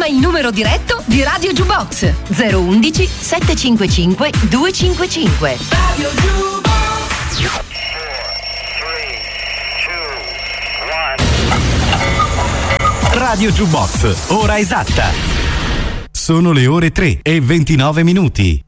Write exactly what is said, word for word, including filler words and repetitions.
Chiama il numero diretto di Radio Jukebox zero undici sette cinque cinque due cinque cinque. Radio Jukebox. Radio Jukebox, ora esatta. Sono le ore tre e ventinove minuti.